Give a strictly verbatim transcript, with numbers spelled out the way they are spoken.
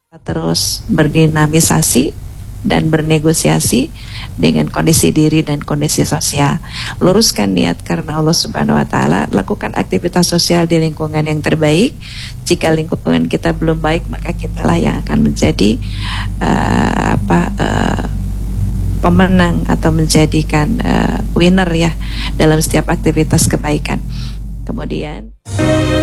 terus berdinamisasi dan bernegosiasi dengan kondisi diri dan kondisi sosial. Luruskan niat karena Allah Subhanahu wa taala, lakukan aktivitas sosial di lingkungan yang terbaik. Jika lingkungan kita belum baik, maka kitalah yang akan menjadi uh, apa uh, pemenang atau menjadikan uh, winner ya dalam setiap aktivitas kebaikan. Kemudian